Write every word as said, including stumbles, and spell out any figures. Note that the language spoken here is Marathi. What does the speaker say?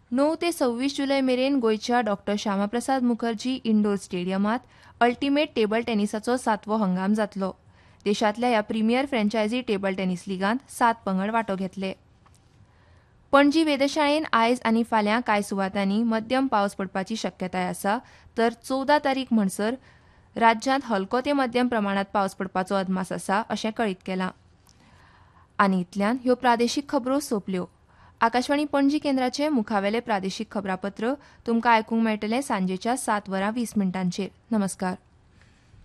णव ते सव्वीस जुलय मेरेन गोयच्या doctor Shyamaprasad Mukherjee indoor स्टेडियमात ultimate table टेनिसाचो सातवो हंगाम जातलो. देशांतल्या ह्या प्रिमियर फ्रँचायझी टेबल टेनिस लिगांत सात पंगड वांटो घेतले. पणजी वेधशाळेन आयज आनी फाल्यां कांय सुवातांनी मध्यम पावस पडपाची शक्यताय आसा, तर चवदा तारीख म्हणसर राज्यांत हलको ते मध्यम प्रमाणात पावस पडपाचो अदमास आसा अशें कळीत केलां. आनी इतल्यान ह्यो प्रादेशीक खबरो सोंपल्यो. आकाशवाणी पणजी केंद्राचे मुखावेले प्रादेशीक खबरापत्र तुमकां आयकूंक मेळटलें सांजेच्या सात वरां वीस मिनटांचेर. नमस्कार.